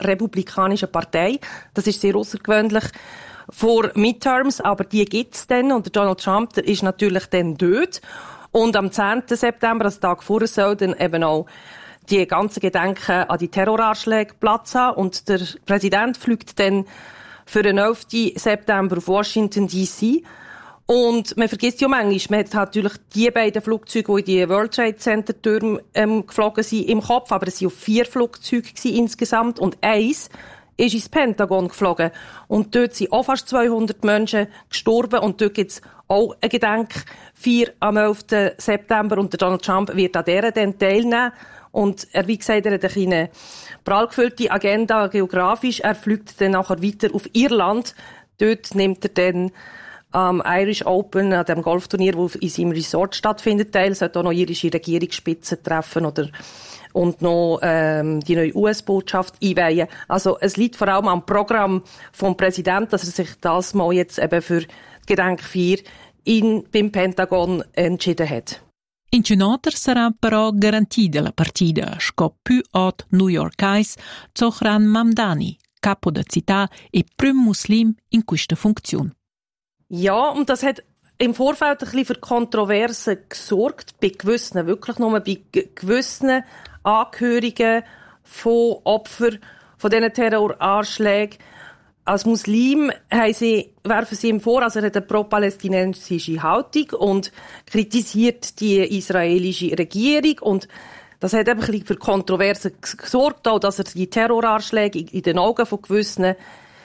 republikanischen Partei. Das ist sehr außergewöhnlich vor Midterms, aber die gibt's dann. Und der Donald Trump, der ist natürlich dann dort. Und am 10. September, also Tag vorher, soll dann eben auch die ganzen Gedenken an die Terroranschläge Platz haben. Und der Präsident fliegt dann für den 11. September auf Washington, D.C. Und man vergisst ja manchmal, man hat natürlich die beiden Flugzeuge, die in die World Trade Center Türme geflogen sind, im Kopf, aber es waren 4 Flugzeuge insgesamt und eins ist ins Pentagon geflogen. Und dort sind auch fast 200 Menschen gestorben und dort gibt es auch ein Gedenkfeier am 11. September und der Donald Trump wird an dieser dann teilnehmen. Und er, wie gesagt, er hat eine kleine prall gefüllte Agenda geografisch. Er fliegt dann nachher weiter auf Irland. Dort nimmt er dann am Irish Open, an dem Golfturnier, das in seinem Resort stattfindet, teil. Sollte auch noch irische Regierungsspitzen treffen und noch die neue US-Botschaft einweihen. Also es liegt vor allem am Programm vom Präsidenten, dass er sich das mal jetzt eben für die Gedenkfeier beim Pentagon entschieden hat. In Cenother sarà però garantita la partita sco più hot New Yorkais Zohran Mamdani, capo da città e prim muslim in questa funzione. Ja, und das hat im Vorfeld ein bisschen für Kontroversen gesorgt, bei gewissen, wirklich nur bei gewissen Angehörigen von Opfern von diesen Terroranschlägen. Als Muslim werfen sie ihm vor, also er hat eine pro-palästinensische Haltung und kritisiert die israelische Regierung und das hat eben ein bisschen für Kontroversen gesorgt, auch dass er die Terroranschläge in den Augen von gewissen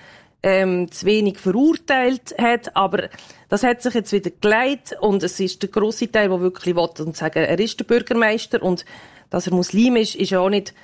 zu wenig verurteilt hat, aber das hat sich jetzt wieder gelegt und es ist der grosse Teil, der wirklich will und sagen, er ist der Bürgermeister und dass er Muslim ist ja auch nicht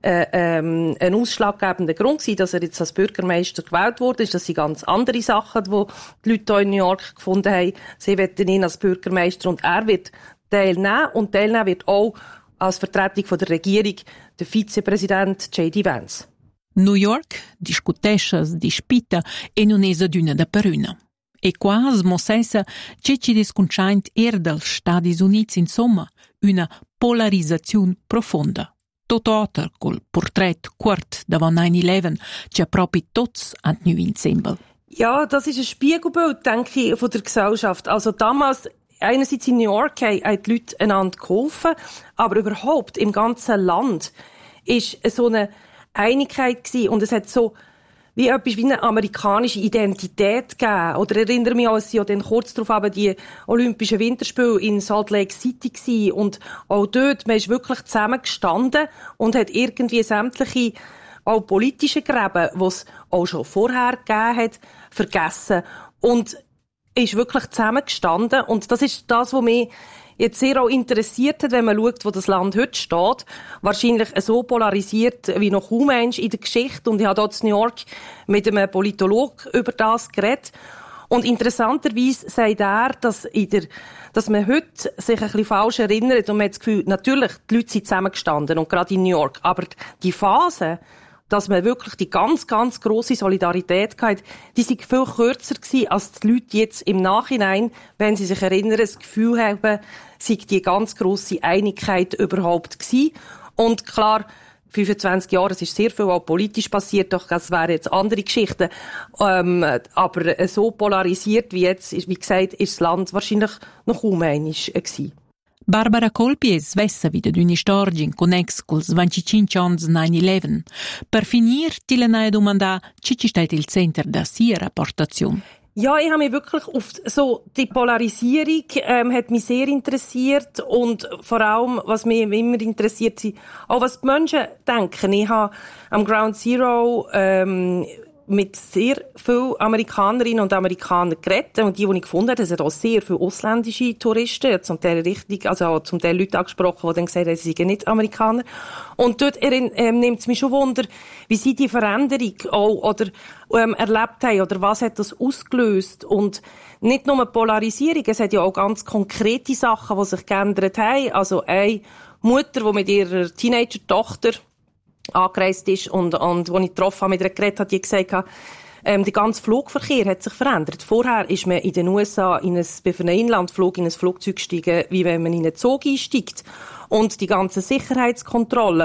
ein ausschlaggebender Grund gewesen, dass er jetzt als Bürgermeister gewählt wurde. Das sind ganz andere Sachen, die die Leute hier in New York gefunden haben. Sie wollen ihn als Bürgermeister und er wird teilnehmen und teilnehmen wird auch als Vertretung von der Regierung der Vizepräsident J.D. Vance. New York discutesce, dispita e non es adüna da peruna. E quasi mossessa c'è ci desconciant dals Stati Uniti, insomma, una polarizzazione profonda. Tototer col portrait Kurt davon 9/11 c'è proprio tots an nu insieme. Ja, das ist ein Spiegelbild, denke ich, von der Gesellschaft. Also damals, einerseits in New York haben die Leute einander geholfen, aber überhaupt im ganzen Land ist so eine Einigkeit gewesen und es hat so wie etwas wie eine amerikanische Identität gegeben. Oder erinnere mich an, es ja dann kurz darauf aber die Olympischen Winterspiele in Salt Lake City gewesen. Und auch dort, man ist wirklich zusammengestanden und hat irgendwie sämtliche auch politische Gräben, die es auch schon vorher gegeben hat, vergessen. Und ist wirklich zusammengestanden. Und das ist das, was mich jetzt sehr auch interessiert hat, wenn man schaut, wo das Land heute steht. Wahrscheinlich so polarisiert wie noch kaum Mensch in der Geschichte. Und ich habe dort in New York mit einem Politologen über das geredet. Und interessanterweise sagt er, dass man heute sich ein bisschen falsch erinnert und man hat das Gefühl, natürlich, die Leute sind zusammengestanden und gerade in New York. Aber die Phase, dass man wirklich die ganz, ganz grosse Solidarität hatte, die sind viel kürzer gewesen, als die Leute jetzt im Nachhinein, wenn sie sich erinnern, das Gefühl haben, sei die ganz grosse Einigkeit überhaupt gewesen. Und klar, 25 Jahre, es ist sehr viel auch politisch passiert, doch das wären jetzt andere Geschichten. Aber so polarisiert wie jetzt, wie gesagt, ist das Land wahrscheinlich noch kaum einmal gewesen. Barbara Colpi è svessa vida d'una storia in connex culs 25 anni 9/11. Per finir, ti le nai domanda, ci steht il Center da sia Rapportation? Ja, ich habe mich wirklich auf so die Polarisierung hat mich sehr interessiert und vor allem, was mich immer interessiert, sind auch was die Menschen denken. Ich habe am Ground Zero mit sehr vielen Amerikanerinnen und Amerikanern geredet. Und die ich gefunden habe, es sind auch sehr viele ausländische Touristen, zum Teil richtig, also zum Teil Leute angesprochen, die dann gesagt haben, sie seien nicht Amerikaner. Und dort nimmt es mich schon Wunder, wie sie die Veränderung auch oder erlebt haben, oder was hat das ausgelöst. Und nicht nur Polarisierung, es hat ja auch ganz konkrete Sachen, die sich geändert haben. Also eine Mutter, die mit ihrer Teenager-Tochter angereist ist und als ich getroffen habe, mit ihr geredet habe, die gesagt hat, der ganze Flugverkehr hat sich verändert. Vorher ist man in den USA für einen Inlandflug in ein Flugzeug gestiegen, wie wenn man in einen Zug einsteigt. Und die ganzen Sicherheitskontrollen,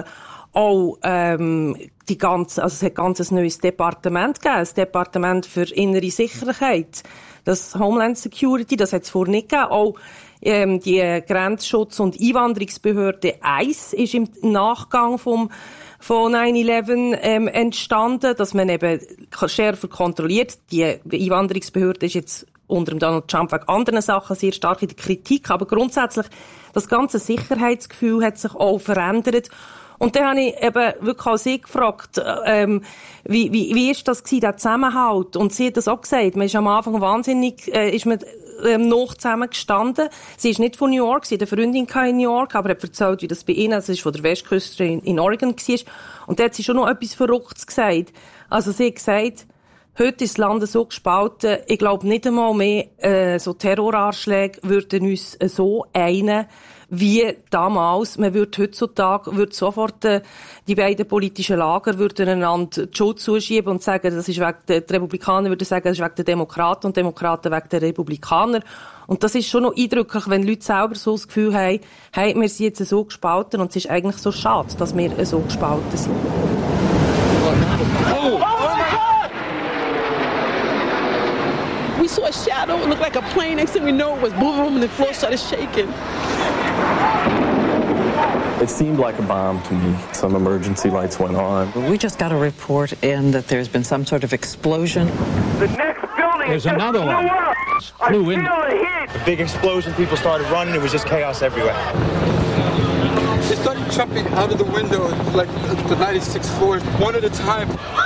auch es hat ganz ein neues Departement gegeben, das Departement für innere Sicherheit, das Homeland Security, das hat es vorher nicht gegeben. Auch die Grenzschutz- und Einwanderungsbehörde ICE ist im Nachgang von 9/11 entstanden, dass man eben schärfer kontrolliert. Die Einwanderungsbehörde ist jetzt unter dem Donald Trump wegen anderen Sachen sehr stark in der Kritik, aber grundsätzlich das ganze Sicherheitsgefühl hat sich auch verändert. Und dann habe ich eben wirklich auch sie gefragt, wie ist das gewesen, der Zusammenhalt? Und sie hat das auch gesagt, man ist am Anfang wahnsinnig, ist man noch zusammengestanden. Sie ist nicht von New York, sie hat eine Freundin in New York, aber hat erzählt, wie das bei ihnen, also ist von der Westküste in Oregon war. Und da hat sie schon noch etwas Verrücktes gesagt. Also sie hat gesagt, heute ist das Land so gespalten, ich glaube nicht einmal mehr so Terroranschläge würden uns so einen wie damals. Man würde heutzutage sofort die beiden politischen Lager würden einander die Schuld zuschieben und sagen, das ist wegen die Republikaner würden sagen, das ist wegen der Demokraten und Demokraten wegen der Republikaner. Und das ist schon noch eindrücklich, wenn Leute selber so das Gefühl haben, hey, wir sind jetzt so gespalten und es ist eigentlich so schade, dass wir so gespalten sind. We saw a shadow, it looked like a plane. Next thing we know, it was boom, and the floor started shaking. It seemed like a bomb to me. Some emergency lights went on. We just got a report in that there's been some sort of explosion. The next building There's another one. Flew in. A big explosion, people started running, it was just chaos everywhere. They started jumping out of the window, like the 96th floor, one at a time.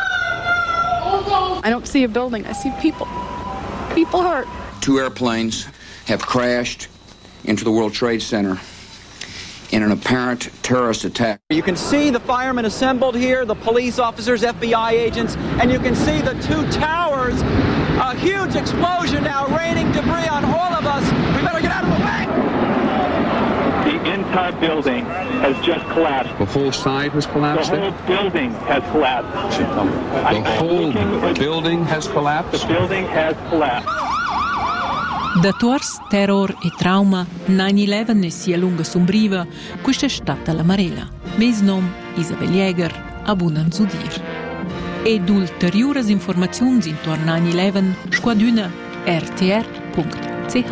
I don't see a building, I see people. People hurt. 2 airplanes have crashed into the World Trade Center in an apparent terrorist attack. You can see the firemen assembled here, the police officers, FBI agents, and you can see the 2 towers. A huge explosion now, raining debris on all of us. We better get out of the way! The entire building has just collapsed. The whole side has collapsed? The whole building has collapsed. The whole building has collapsed? The building has collapsed. Da tuors, terror e trauma, 9/11 e sia lunga sombriva, questa è stata la Marella. Mes nom Isabel Jäger, abunan zu dir. Ed ulteriores informazioni intorno a 9/11, squaduna rtr.ch.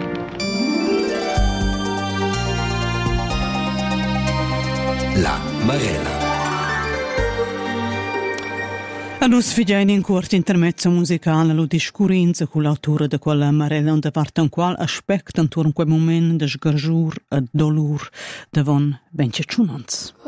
La Marella. A nus figliani in corto intermezzo musicale lo discurinza con l'autore de quella Marella und parte un qual aspect intorno a quel moment de sgargiur e dolor devon 20 ciunans.